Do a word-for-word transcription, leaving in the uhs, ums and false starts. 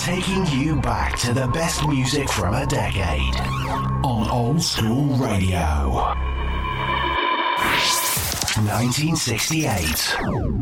taking you back to the best music from a decade on Old School Radio. nineteen sixty-eight.